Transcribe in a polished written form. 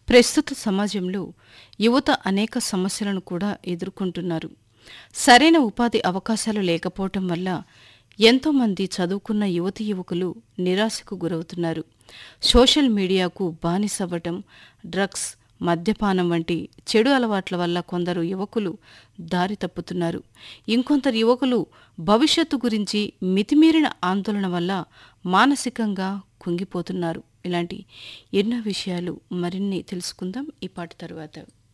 ప్రస్తుత సమాజంలో యువత అనేక సమస్యలను కూడా ఎదుర్కొంటున్నారు. సరైన ఉపాధి అవకాశాలు లేకపోవటం వల్ల ఎంతోమంది చదువుకున్న యువతీ యువకులు నిరాశకు గురవుతున్నారు. సోషల్ మీడియాకు బానిసవ్వటం, డ్రగ్స్, మద్యపానం వంటి చెడు అలవాట్ల వల్ల కొందరు యువకులు దారి తప్పుతున్నారు. ఇంకొందరు యువకులు భవిష్యత్తు గురించి మితిమీరిన ఆందోళన వల్ల మానసికంగా కుంగిపోతున్నారు. ఇలాంటి ఎన్నో విషయాలు మరిన్ని తెలుసుకుందాం ఈ పాట తరువాత.